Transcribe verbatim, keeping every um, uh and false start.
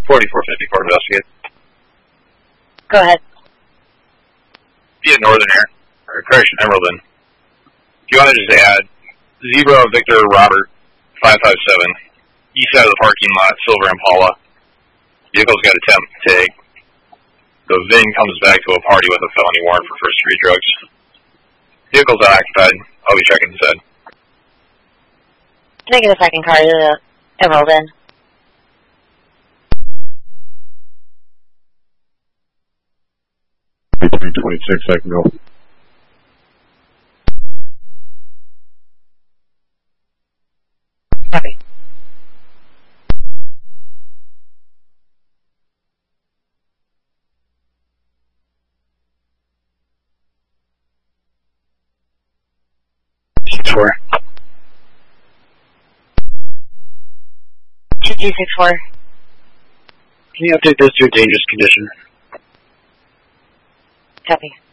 forty-four fifty-four, investigate. Go ahead. Be at Northern Air, or correction, Emeraldin. If you want to just add Zebra Victor Robert five five seven, east side of the parking lot, Silver Impala. Vehicle's got a temp tag. The V I N comes back to a party with a felony warrant for first degree drugs. Vehicle's unoccupied. I'll be checking inside. Can I get a second car to the Emeraldin? twenty-six, I can go. Copy. six four. two two six four. Can you update this to a dangerous condition? Copy.